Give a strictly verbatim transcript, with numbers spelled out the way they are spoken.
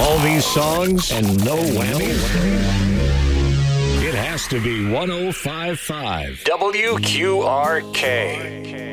All these songs and no whammies? It has to be one oh five point five W Q R K.